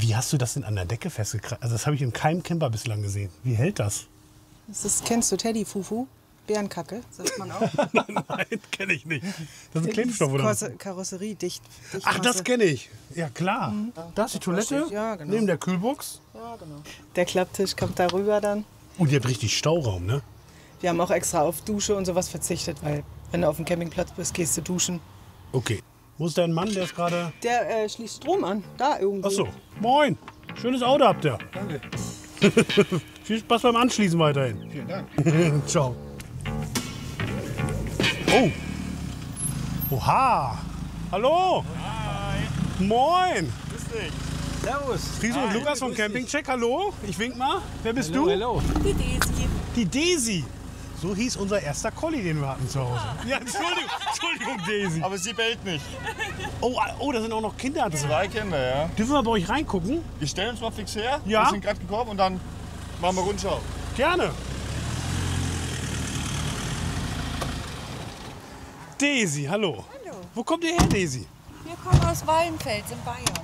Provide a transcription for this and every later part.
Wie hast du das denn an der Decke festgekratzt? Also das habe ich in keinem Camper bislang gesehen. Wie hält das? Kennst du Teddy-Fufu? Bärenkacke, sagt man auch. Nein, kenne ich nicht. Das ist ein Klebstoff, oder? Karosserie dicht. Ach, das kenne ich. Ja, klar. Da ist die Toilette, Ja, genau. neben der Kühlbox. Ja, genau. Der Klapptisch kommt da rüber dann. Und ihr habt richtig Stauraum, ne? Wir haben auch extra auf Dusche und sowas verzichtet, weil wenn du auf dem Campingplatz bist, gehst du duschen. Okay. Wo ist dein Mann, der ist gerade... Der schließt Strom an, da irgendwo. Ach so. Moin. Schönes Auto habt ihr. Danke. Viel Spaß beim Anschließen weiterhin. Vielen Dank. Ciao. Oh. Oha. Hallo. Hi. Moin. Grüß dich. Servus. Friso und Lukas vom Campingcheck. Hallo. Ich wink mal. Wer bist du? Hallo. Die Daisy. Die Daisy. So hieß unser erster Collie, den wir hatten zu Hause. Ja, Entschuldigung, Daisy. Aber sie bellt nicht. Oh, da sind auch noch Kinder drin. 2 Kinder, ja. Dürfen wir bei euch reingucken? Wir stellen uns mal fix her. Ja. Wir sind gerade gekommen und dann machen wir Rundschau. Gerne. Daisy, hallo. Hallo. Wo kommt ihr her, Daisy? Wir kommen aus Wallenfels in Bayern.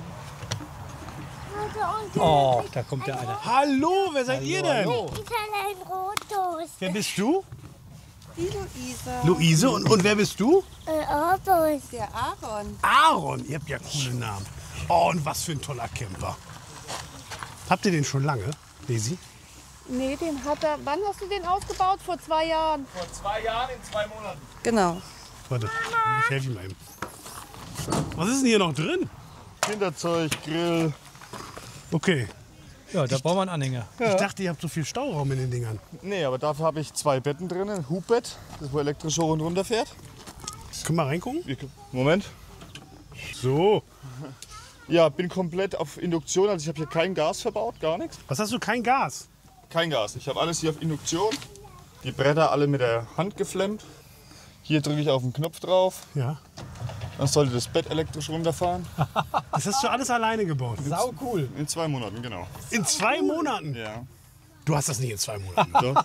Oh, da kommt der eine. Hallo, wer seid ihr denn? Hallo. Ich habe ein Rotos. Wer bist du? Die Luisa. Luise. Und wer bist du? Obus. Der Aaron. Aaron. Ihr habt ja coole Namen. Oh, und was für ein toller Camper. Habt ihr den schon lange, Daisy? Nee, den hat er. Wann hast du den ausgebaut? Vor 2 Jahren. Vor 2 Jahren in 2 Monaten. Genau. Warte, ich helfe ihm mal eben. Was ist denn hier noch drin? Kinderzeug, Grill. Okay. Ja, da brauchen wir einen Anhänger. Ich dachte, ihr habt so viel Stauraum in den Dingern. Nee, aber dafür habe ich 2 Betten drin. Ein Hubbett, das wo elektrisch hoch und runter fährt. Können wir reingucken? Moment. So. Ja, bin komplett auf Induktion. Also ich habe hier kein Gas verbaut, gar nichts. Was hast du? Kein Gas? Kein Gas. Ich habe alles hier auf Induktion. Die Bretter alle mit der Hand geflemmt. Hier drücke ich auf den Knopf drauf. Ja. Dann sollte das Bett elektrisch runterfahren. Das hast du alles alleine gebaut. Sau cool. In 2 Monaten, genau. In 2 Monaten? Ja. Du hast das nicht in 2 Monaten. So.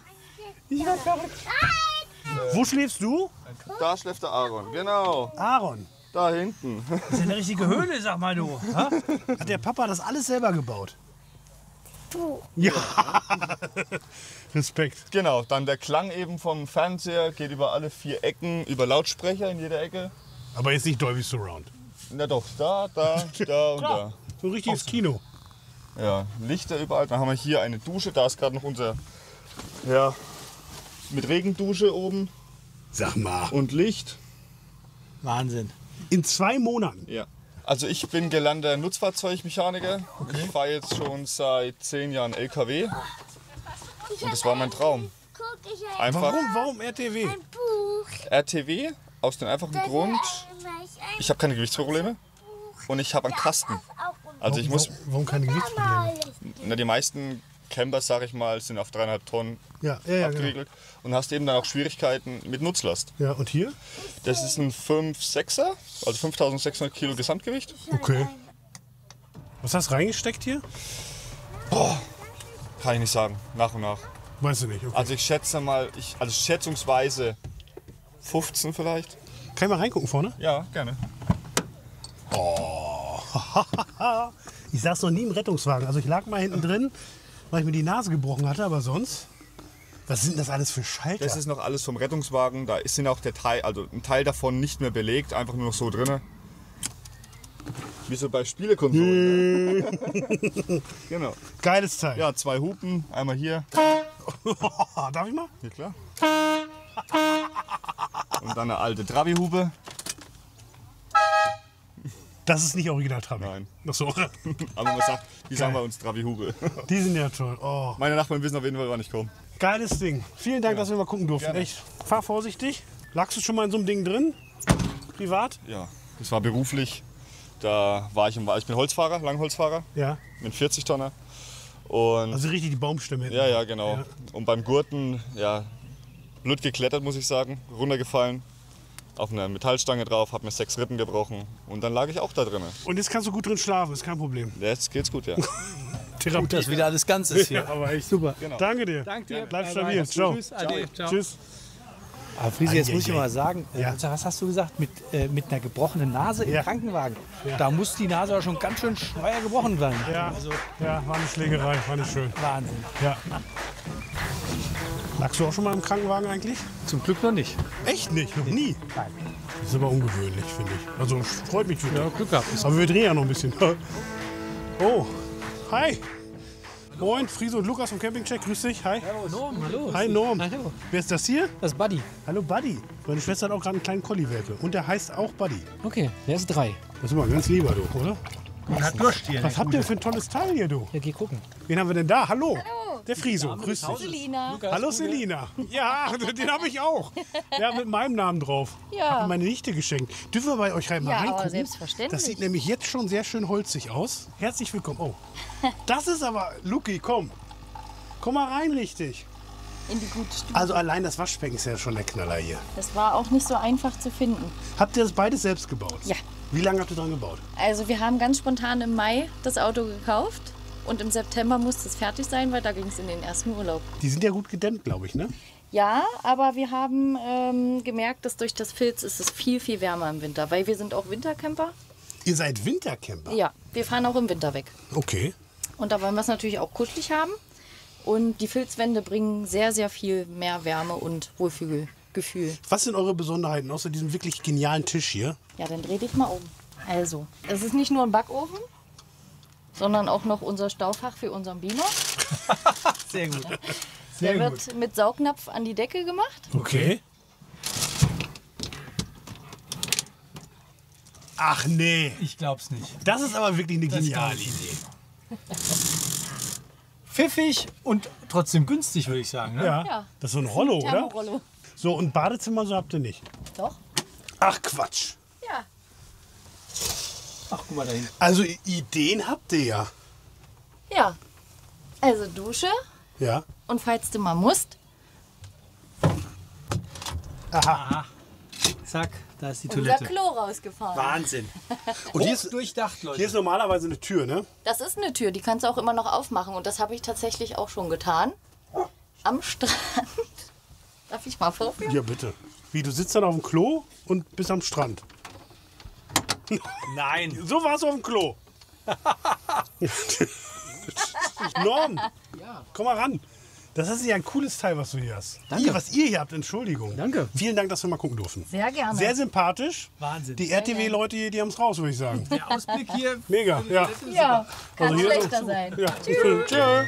Wo schläfst du? Da schläft der Aaron, genau. Aaron. Da hinten. Das ist ja eine richtige Höhle, sag mal du. Ha? Hat der Papa das alles selber gebaut? Du. Ja. Respekt. Genau, dann der Klang eben vom Fernseher geht über alle 4 Ecken, über Lautsprecher in jeder Ecke. Aber jetzt nicht Dolby Surround. Na doch, da und da. So ein richtiges Kino. Ja, Lichter überall. Dann haben wir hier eine Dusche, da ist gerade noch unser, ja, mit Regendusche oben Sag mal. und Licht. Wahnsinn. In 2 Monaten. Ja. Also ich bin gelernter Nutzfahrzeugmechaniker. Ich fahre jetzt schon seit 10 Jahren LKW und das war mein Traum. Guck, ich habe Einfach Warum RTW? ein Buch. RTW aus dem einfachen Grund, ich habe keine Gewichtsprobleme und ich habe einen Kasten. Also ich muss, Warum keine Gewichtsprobleme? na, die meisten Camper, sag ich mal, sind auf 3,5 Tonnen Ja, genau. abgeriegelt und hast eben dann auch Schwierigkeiten mit Nutzlast. Ja, und hier? Das ist ein 5,6er, also 5600 Kilo Gesamtgewicht. Okay. Was hast du reingesteckt hier? Kann ich nicht sagen, nach und nach. Weißt du nicht. Okay. Also ich schätze mal, also schätzungsweise 15 vielleicht. Kann ich mal reingucken vorne? Ja, gerne. Ich saß noch nie im Rettungswagen. Also ich lag mal hinten drin, weil ich mir die Nase gebrochen hatte, aber sonst. Was sind das alles für Schalter? Das ist noch alles vom Rettungswagen. Da sind auch ein Teil davon nicht mehr belegt, einfach nur noch so drin. Wie so bei Spielekonsolen. Ne? Genau. Geiles Teil. Ja, 2 Hupen, einmal hier. Darf ich mal? Ja, klar. Und dann eine alte Trabi-Hupe. Das ist nicht original Trabi. Nein. Ach so. Aber man sagt, die sagen bei uns Trabi-Hupe. Die sind ja toll. Oh. Meine Nachbarn wissen auf jeden Fall, wann ich komme. Geiles Ding. Vielen Dank, dass wir mal gucken durften. Gerne. Echt. Fahr vorsichtig. Lagst du schon mal in so einem Ding drin? Privat? Ja, das war beruflich. Da war ich bin Holzfahrer, Langholzfahrer, Ja. mit 40 Tonner. Und Also richtig die Baumstämme. ja, ja, genau. Ja. Und beim Gurten, ja, blöd geklettert, muss ich sagen, runtergefallen. Auf einer Metallstange drauf, hab mir 6 Rippen gebrochen und dann lag ich auch da drin. Und jetzt kannst du gut drin schlafen, ist kein Problem. Jetzt geht's gut, ja. Therapie. Gut, dass wieder alles ganz ist hier. Ja, aber echt super. Genau. Danke dir. Danke dir. Bleib Bye, stabil. bye. Ciao. Tschüss. Ade. Ciao. Tschüss. Aber Friese, jetzt muss ich Eieiei. mal sagen, Ja. was hast du gesagt, mit einer gebrochenen Nase im Ja. Krankenwagen? Da muss die Nase auch schon ganz schön schwer gebrochen sein. Ja, ja, war eine Schlägerei, war nicht schön. Wahnsinn. Ja. Lagst du auch schon mal im Krankenwagen eigentlich? Zum Glück noch nicht. Echt nicht? Noch nie? Nein. Das ist aber ungewöhnlich, finde ich. Also freut mich für Ja, dich. Glück gehabt. Aber wir drehen ja noch ein bisschen. Oh, hi. Moin, Friese und Lukas vom Campingcheck. Grüß dich. Hi. Norm, hallo. Hi, Norm. Hallo. Wer ist das hier? Das ist Buddy. Hallo, Buddy. Meine Schwester hat auch gerade einen kleinen Collie-Welpe. Und der heißt auch Buddy. Okay, der ist 3. Das ist immer ganz lieber, du, oder? Man hat Durst hier. Was habt ihr für ein tolles Teil hier, du? Ja, geh gucken. Wen haben wir denn da? Hallo. Der Friso. Grüß dich. Selina. Hallo, Selina. Ja, den habe ich auch. Ja, mit meinem Namen drauf. Ja. Hab mir meine Nichte geschenkt. Dürfen wir bei euch rein mal Ja, aber reingucken? selbstverständlich. Das sieht nämlich jetzt schon sehr schön holzig aus. Herzlich willkommen. Oh, das ist aber... Luki, komm. Komm mal rein richtig. In die gute Stube. Also allein das Waschbecken ist ja schon der Knaller hier. Das war auch nicht so einfach zu finden. Habt ihr das beides selbst gebaut? Ja. Wie lange habt ihr dran gebaut? Also wir haben ganz spontan im Mai das Auto gekauft. Und im September musste es fertig sein, weil da ging es in den ersten Urlaub. Die sind ja gut gedämmt, glaube ich, ne? Ja, aber wir haben gemerkt, dass durch das Filz ist es viel, viel wärmer im Winter. Weil wir sind auch Wintercamper. Ihr seid Wintercamper? Ja, wir fahren auch im Winter weg. Okay. Und da wollen wir es natürlich auch kuschelig haben. Und die Filzwände bringen sehr, sehr viel mehr Wärme und Wohlfühlgefühl. Was sind eure Besonderheiten außer diesem wirklich genialen Tisch hier? Ja, dann dreh dich mal um. Also, es ist nicht nur ein Backofen, sondern auch noch unser Staufach für unseren Beamer. Sehr gut. Der wird mit Saugnapf an die Decke gemacht. Okay. Ach nee, Ich glaub's nicht. das ist aber wirklich eine geniale glaub ich. Idee. Pfiffig und trotzdem günstig, würde ich sagen. Ne? Ja. Ja. Das ist so ein Rollo, oder? Thermorollo. So, und Badezimmer so habt ihr nicht. Doch. Ach Quatsch. Ja. Ach, guck mal dahin. Also Ideen habt ihr ja. Ja. Also Dusche. Ja. Und falls du mal musst, Aha. Zack, da ist die unser Toilette. Klo rausgefahren. Wahnsinn. Und hier ist, Durchdacht, Leute. hier ist normalerweise eine Tür, ne? Das ist eine Tür, die kannst du auch immer noch aufmachen. Und das habe ich tatsächlich auch schon getan. Am Strand. Darf ich mal vorführen? Ja, bitte. Wie, du sitzt dann auf dem Klo und bist am Strand. Nein. So war's auf dem Klo. Norm, komm mal ran. Das ist ja ein cooles Teil, was du hier hast. Danke. Was ihr hier habt, Entschuldigung. Danke. Vielen Dank, dass wir mal gucken durften. Sehr gerne. Sehr sympathisch. Wahnsinn. Die RTW-Leute hier, die haben es raus, würde ich sagen. Der Ausblick hier. Mega, ja. Ja, kann Also hier schlechter so- sein. Ja. Tschö.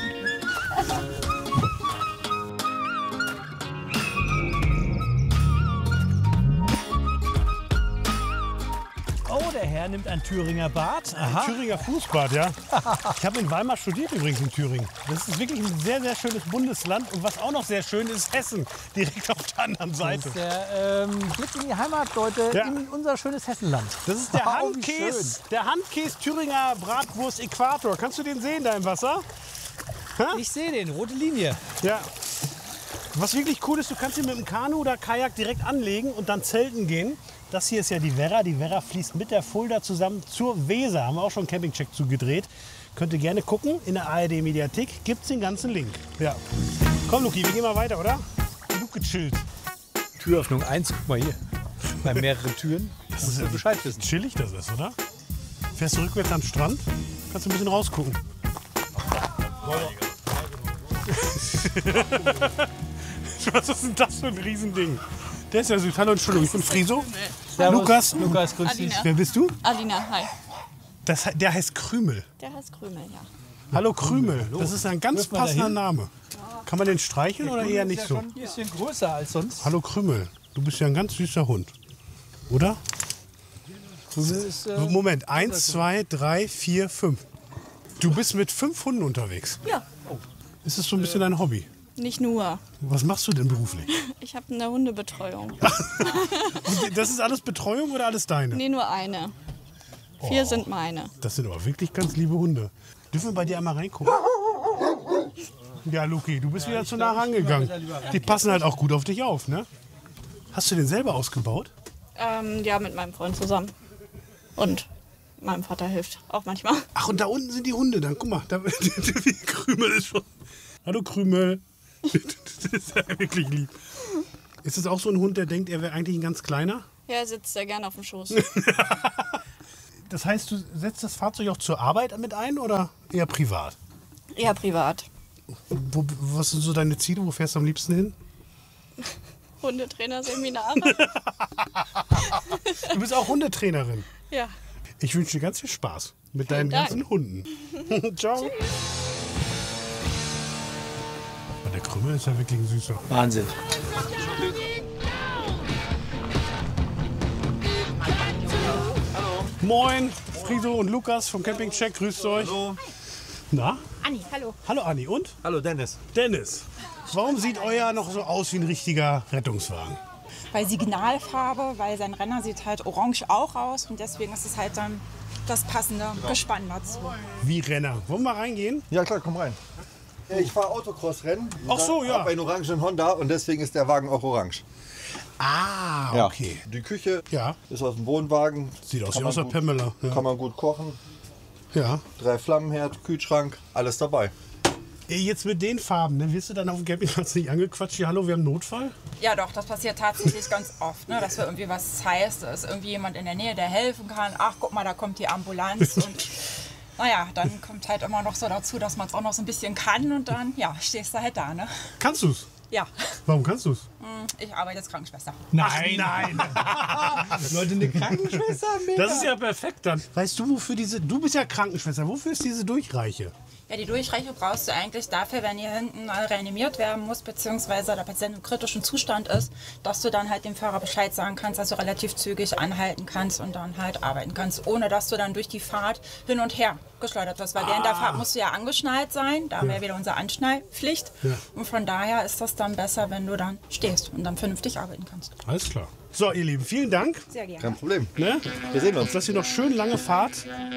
Oh, der Herr nimmt ein Thüringer Bad. Aha. Thüringer Fußbad, ja. Ich habe in Weimar studiert übrigens in Thüringen. Das ist wirklich ein sehr, sehr schönes Bundesland. Und was auch noch sehr schön ist, ist Hessen. Direkt auf der anderen Das Seite. ist der Blick in die Heimat, Leute, Ja. in unser schönes Hessenland. Das ist der Oh, wie Handkäse. Der Handkäse Thüringer Bratwurst Äquator. Kannst du den sehen da im Wasser? schön. Ich sehe den, rote Linie. Ja. Was wirklich cool ist, du kannst ihn mit dem Kanu oder Kajak direkt anlegen und dann zelten gehen. Das hier ist ja die Werra. Die Werra fließt mit der Fulda zusammen zur Weser. Haben wir auch schon einen Campingcheck zugedreht. Könnt ihr gerne gucken. In der ARD-Mediathek gibt es den ganzen Link. Ja. Komm, Luki, wir gehen mal weiter, oder? Genug gechillt. Türöffnung 1, guck mal hier. Bei mehreren Türen. Das ist ja Bescheid wissen. Chillig das ist, oder? Fährst du rückwärts am Strand, kannst du ein bisschen rausgucken. Was ist denn das für ein Riesending? Der ist ja süß. Hallo, Entschuldigung, ich bin Friso. Servus. Lukas. Lukas, grüß dich. Wer bist du? Alina, hi. Der heißt Krümel. Der heißt Krümel, ja. Hallo Krümel. Das ist ein ganz Dürfen wir passender dahin? Name. Kann man den streicheln oder eher nicht ist so? ja schon ein bisschen größer als sonst. Hallo Krümel. Du bist ja ein ganz süßer Hund. Oder? Krümel ist, Moment. 1, 2, 3, 4, 5. Du bist mit 5 Hunden unterwegs. Ja, Ist das so ein bisschen dein Hobby? nicht nur. Was machst du denn beruflich? Ich habe eine Hundebetreuung. Das ist alles Betreuung oder alles deine? Nee, nur eine. 4 sind meine. Das sind aber wirklich ganz liebe Hunde. Dürfen wir bei dir einmal reingucken? Ja, Luki, du bist wieder zu nah rangegangen. Die passen halt auch gut auf dich auf, ne? Hast du den selber ausgebaut? Ja, mit meinem Freund zusammen. Und meinem Vater hilft auch manchmal. Ach, und da unten sind die Hunde dann. Guck mal, da, wie Krümel ist schon. Hallo Krümel. Das ist ja wirklich lieb. Ist es auch so ein Hund, der denkt, er wäre eigentlich ein ganz kleiner? Ja, er sitzt sehr gerne auf dem Schoß. Das heißt, du setzt das Fahrzeug auch zur Arbeit mit ein oder eher privat? Eher privat. Was sind so deine Ziele? Wo fährst du am liebsten hin? Hundetrainer-Seminare. Du bist auch Hundetrainerin. Ja. Ich wünsche dir ganz viel Spaß mit deinen Dank. ganzen Hunden. Ciao. Aber der Krümel ist ja wirklich ein süßer. Wahnsinn. Moin, Friso und Lukas vom Camping Check. Grüßt euch. Hallo. Na? Anni, hallo. Hallo Anni. Und? Hallo Dennis. Dennis. Warum sieht euer noch so aus wie ein richtiger Rettungswagen? Bei Signalfarbe, weil sein Renner sieht halt orange auch aus und deswegen ist es halt dann das passende Gespann dazu. Wie Renner. Wollen wir mal reingehen? Ja klar, komm rein. Ich fahre Autocross-Rennen. Ach so, ja. Habe einen orangen Honda und deswegen ist der Wagen auch orange. Ah, okay. Die Küche Ja. ist aus dem Wohnwagen. Sieht aus Kann wie man aus der gut- Pamela. Ja. Kann man gut kochen. Ja. 3 Flammenherd, Kühlschrank, alles dabei. Jetzt mit den Farben, ne? Wirst du dann auf dem Campingplatz nicht angequatscht? Hier, hallo, wir haben Notfall? Ja doch, das passiert tatsächlich ganz oft, ne? Dass wir irgendwie was heißt, da ist irgendwie jemand in der Nähe, der helfen kann. Ach, guck mal, da kommt die Ambulanz und naja, dann kommt halt immer noch so dazu, dass man es auch noch so ein bisschen kann und dann, ja, stehst du halt da, ne? Kannst du's? Ja, Warum kannst du's? ich arbeite als Krankenschwester. Nein, nein. Leute, eine Krankenschwester? Das ist ja perfekt dann. Weißt du, wofür du bist ja Krankenschwester, wofür ist diese Durchreiche? Ja, die Durchreiche brauchst du eigentlich dafür, wenn hier hinten reanimiert werden muss, beziehungsweise der Patient im kritischen Zustand ist, dass du dann halt dem Fahrer Bescheid sagen kannst, dass du relativ zügig anhalten kannst und dann halt arbeiten kannst, ohne dass du dann durch die Fahrt hin und her geschleudert wirst. Weil während der Fahrt musst du ja angeschnallt sein, da haben wir ja wieder unsere Anschnallpflicht. Ja. Und von daher ist das dann besser, wenn du dann stehst und dann vernünftig arbeiten kannst. Alles klar. So, ihr Lieben, vielen Dank. Sehr gerne. Kein Problem. Ne? Wir sehen uns. Dass ihr noch schön lange fahrt.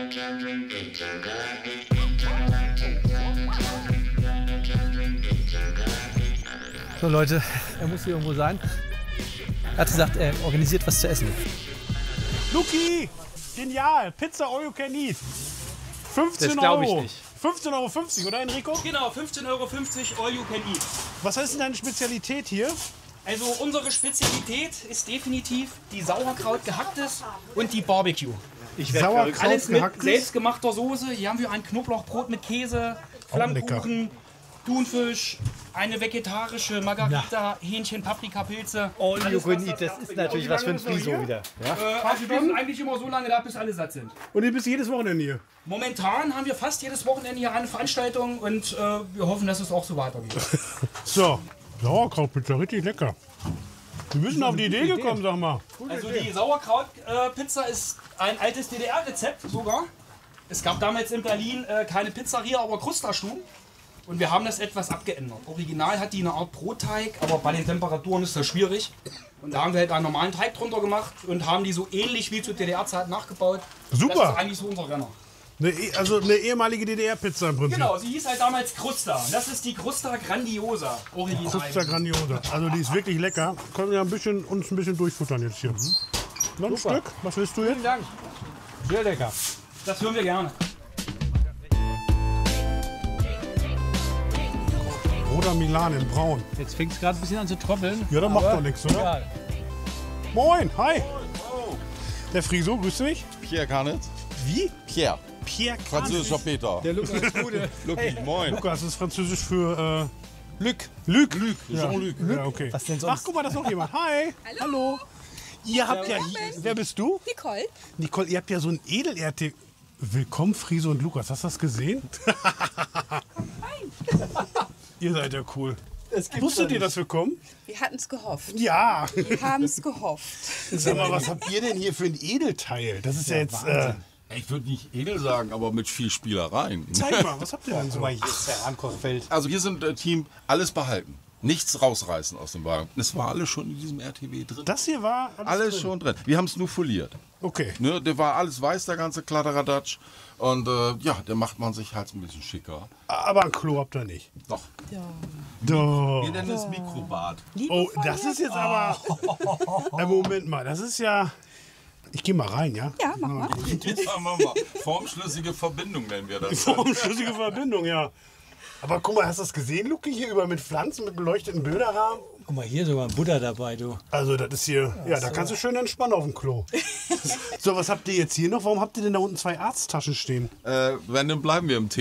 So Leute, er muss hier irgendwo sein. Er hat gesagt, er organisiert was zu essen. Luki, genial. Pizza all you can eat. 15 Das glaub ich Euro. nicht. 15,50 € oder Enrico? Genau, 15,50 € all you can eat. Was ist denn deine Spezialität hier? Also unsere Spezialität ist definitiv die Sauerkraut gehacktes und die Barbecue. Ich werde Sauerkraut Alles mit gehacktes? selbstgemachter Soße. Hier haben wir ein Knoblauchbrot mit Käse, Flammkuchen, Thunfisch, eine vegetarische Margarita, Hähnchen, Paprikapilze. All you Alles, can was eat, da- das ist natürlich was für ein Friso wieder. Ja? Also wir sind eigentlich immer so lange da, bis alle satt sind. Und ihr bist jedes Wochenende hier. Momentan haben wir fast jedes Wochenende hier eine Veranstaltung und wir hoffen, dass es auch so weitergeht. So, Sauerkrautpizza, richtig lecker. Wir müssen auf die Idee gekommen, sag mal. Also die Sauerkrautpizza ist ein altes DDR-Rezept sogar. Es gab damals in Berlin keine Pizzeria, aber Krustastuben. Und wir haben das etwas abgeändert. Original hat die eine Art Brotteig, aber bei den Temperaturen ist das schwierig. Und da haben wir halt einen normalen Teig drunter gemacht und haben die so ähnlich wie zur DDR-Zeit nachgebaut. Super. Das ist eigentlich so unser Renner. Also eine ehemalige DDR-Pizza im Prinzip. Genau, sie hieß halt damals Krusta. Das ist die Krusta Grandiosa. Original. Krusta Grandiosa. Also die ist wirklich lecker. Können wir uns ein bisschen durchfuttern jetzt hier. Noch ein Stück? Was willst du jetzt? Vielen Dank. Sehr lecker. Das hören wir gerne. Roter Milan in Braun. Jetzt fängt es gerade ein bisschen an zu tröppeln. Ja, dann macht aber doch nichts, oder? egal. Moin, hi. Der Friso, grüß dich. Pierre Carnet. Wie? Pierre. Pierre Französischer Peter. Der Lukas ist gut. Lucky, moin. Lukas ist französisch für Luc. Luc. Jean-Luc. Ja, okay. Was denn Ach, sonst? guck mal, da ist noch jemand. Hi. Hallo. Ihr habt ja hier, wer bist du? Nicole. Nicole, ihr habt ja so ein Edelerde. Willkommen, Friso und Lukas. Hast du das gesehen? Ihr seid ja cool. Wusstet ihr, dass wir kommen? Wir hatten es gehofft. Ja. Wir haben es gehofft. Sag mal, was habt ihr denn hier für ein Edelteil? Das ist ja jetzt. Ich würde nicht edel sagen, aber mit viel Spielereien. Zeig mal, was habt ihr denn so? Hier ist der Ankochfeld. Also wir sind Team alles behalten. Nichts rausreißen aus dem Wagen. Es war alles schon in diesem RTW drin. Das hier war Alles schon drin. Wir haben es nur foliert. Okay. Ne, der war alles weiß, der ganze Kladderadatsch. Und ja, der macht man sich halt ein bisschen schicker. Aber ein Klo habt ihr nicht. Doch. Doch. Wir nennen es Mikrobad. Oh, das ist jetzt aber. Moment mal, das ist ja. Ich gehe mal rein, ja? Ja, mach mal. Jetzt haben wir mal. Formschlüssige Verbindung nennen wir das. Formschlüssige Verbindung, ja. Aber guck mal, hast du das gesehen, Luke? Hier überall mit Pflanzen, mit beleuchteten Bilderrahmen. Guck mal, hier sogar ein Butter dabei, du. Also das ist hier, ja, da kannst du schön entspannen auf dem Klo. So, was habt ihr jetzt hier noch? Warum habt ihr denn da unten 2 Arzttaschen stehen? Wenn, dann bleiben wir im Thema.